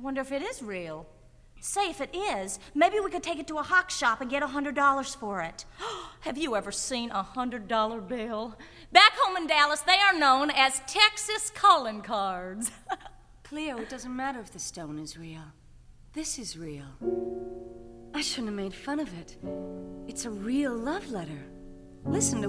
wonder if it is real. Say, if it is, maybe we could take it to a hock shop and get $100 for it. Have you ever seen a $100 bill? Back home in Dallas, they are known as Texas calling cards. Cleo, it doesn't matter if the stone is real. This is real. I shouldn't have made fun of it. It's a real love letter. Listen to